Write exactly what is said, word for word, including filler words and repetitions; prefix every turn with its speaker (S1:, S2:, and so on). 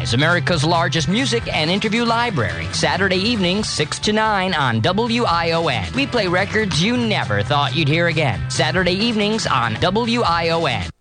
S1: Sunrise, America's largest music and interview library. Saturday evenings, six to nine on W I O N. We play records you never thought you'd hear again. Saturday evenings on W I O N.